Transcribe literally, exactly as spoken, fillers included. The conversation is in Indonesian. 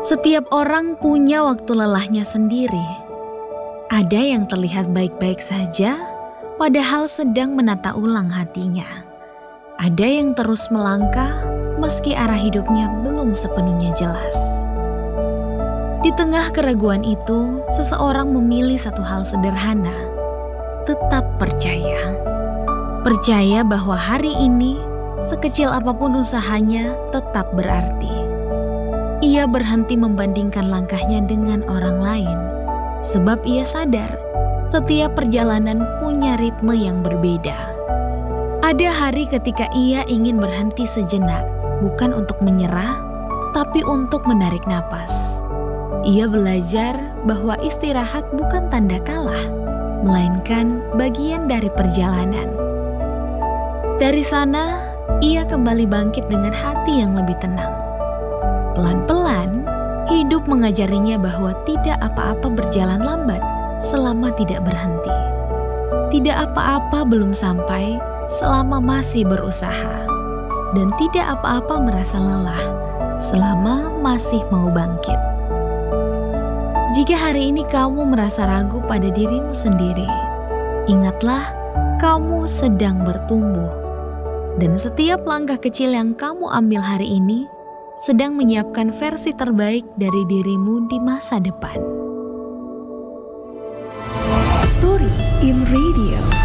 Setiap orang punya waktu lelahnya sendiri. Ada yang terlihat baik-baik saja, padahal sedang menata ulang hatinya. Ada yang terus melangkah, meski arah hidupnya belum sepenuhnya jelas. Di tengah keraguan itu, seseorang memilih satu hal sederhana: tetap percaya. Percaya bahwa hari ini, sekecil apapun usahanya, tetap berarti. Ia berhenti membandingkan langkahnya dengan orang lain, sebab ia sadar setiap perjalanan punya ritme yang berbeda. Ada hari ketika ia ingin berhenti sejenak, bukan untuk menyerah, tapi untuk menarik napas. Ia belajar bahwa istirahat bukan tanda kalah, melainkan bagian dari perjalanan. Dari sana, ia kembali bangkit dengan hati yang lebih tenang. Pelan-pelan, hidup mengajarinya bahwa tidak apa-apa berjalan lambat selama tidak berhenti. Tidak apa-apa belum sampai selama masih berusaha. Dan tidak apa-apa merasa lelah selama masih mau bangkit. Jika hari ini kamu merasa ragu pada dirimu sendiri, ingatlah kamu sedang bertumbuh. Dan setiap langkah kecil yang kamu ambil hari ini sedang menyiapkan versi terbaik dari dirimu di masa depan. Story in Radio.